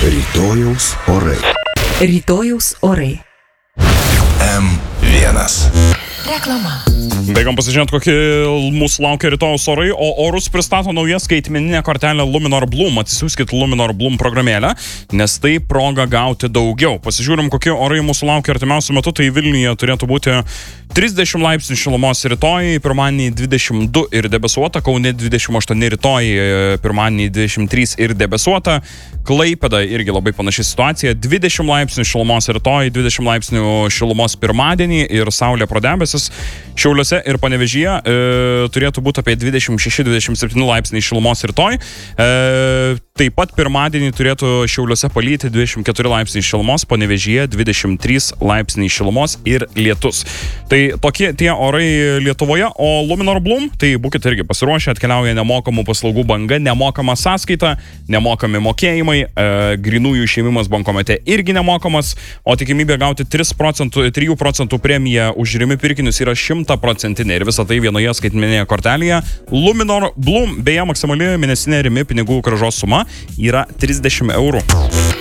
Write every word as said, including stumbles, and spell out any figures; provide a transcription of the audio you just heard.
Rytojaus orai. Rytojaus orai. M vienas. Reklama. Bėgam pasižiūrėti, kokie mūsų laukia rytojaus orai, o orus pristato nauja skaitmeninė kortelė Luminor Bloom. Atsisiųskit Luminor Bloom programėlę, nes tai proga gauti daugiau. Pasižiūrim, kokie orai mūsų laukia artimiausiu metu. Tai Vilniuje turėtų būti trisdešimt laipsnių šilumos rytoj, pirmadienį dvidešimt du ir debesuota, Kaune dvidešimt aštuoni rytoj, pirmadienį dvidešimt trys ir debesuota, Klaipėda irgi labai panaši situacija, dvidešimt laipsnių šilumos rytoj, dvidešimt laipsnių šilumos pirmadienį ir saulė pro debesis. Šiauliuose ir Panevėžyje e, turėtų būti apie dvidešimt šeši dvidešimt septyni laipsniai šilumos rytoj. E, taip pat pirmadienį turėtų Šiauliuose palyti dvidešimt keturi laipsniai šilumos, Panevėžyje dvidešimt trys laipsniai šilumos ir lietus. Tai tokie tie orai Lietuvoje, o Luminor Bloom, tai būkite irgi pasiruošę, atkeliauja nemokamų paslaugų banga, nemokama sąskaita, nemokami mokėjimai, e, grynųjų išėmimas bankomate irgi nemokamas, o tikimybė gauti tris procentų premiją už rimi pirkinius yra šimta procentinė ir visą tai vienoje skaitmeninėje kortelėje. Luminor Bloom, beje, maksimali mėnesinė rimi pinigų grąžos suma yra trisdešimt eurų.